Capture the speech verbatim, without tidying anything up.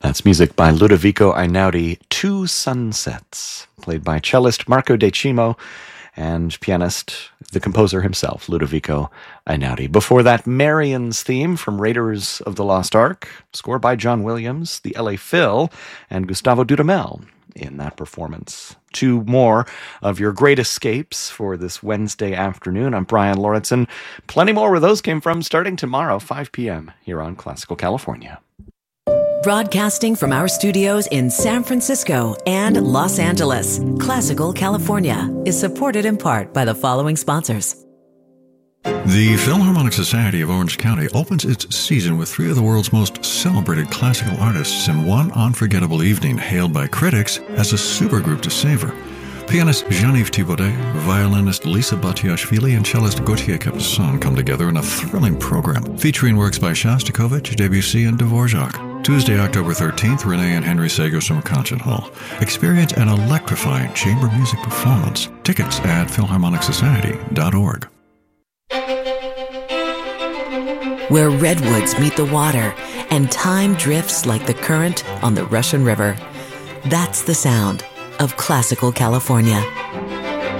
That's music by Ludovico Einaudi, Two Sunsets, played by cellist Marco De Cimo and pianist, the composer himself, Ludovico Einaudi. Before that, Marion's theme from Raiders of the Lost Ark, score by John Williams, the L A Phil, and Gustavo Dudamel in that performance. Two more of your great escapes for this Wednesday afternoon. I'm Brian Lauritsen. Plenty more where those came from starting tomorrow, five p.m. here on Classical California. Broadcasting from our studios in San Francisco and Los Angeles, Classical California is supported in part by the following sponsors. The Philharmonic Society of Orange County opens its season with three of the world's most celebrated classical artists in one unforgettable evening, hailed by critics as a supergroup to savor. Pianist Jean-Yves Thibaudet, violinist Lisa Batiashvili, and cellist Gauthier Capuçon come together in a thrilling program featuring works by Shostakovich, Debussy, and Dvorak. Tuesday, October thirteenth, Renee and Henry Sagerstrom Concert Hall. Experience an electrifying chamber music performance. Tickets at philharmonic society dot org. Where redwoods meet the water and time drifts like the current on the Russian River. That's the sound of Classical California.